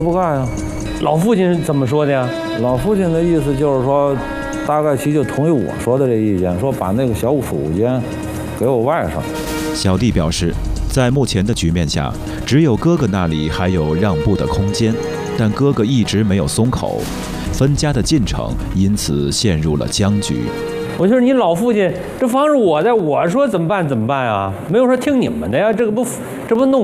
不干呀。 老父亲是怎么说的呀？ 老父亲的意思就是说，大概其就同意我说的这意见，说把那个小储物间给我外甥。 小弟表示，在目前的局面下，只有哥哥那里还有让步的空间，但哥哥一直没有松口，分家的进程因此陷入了僵局。 我就是你老父亲，这房是我的，我说怎么办怎么办啊？没有说听你们的呀，这不弄。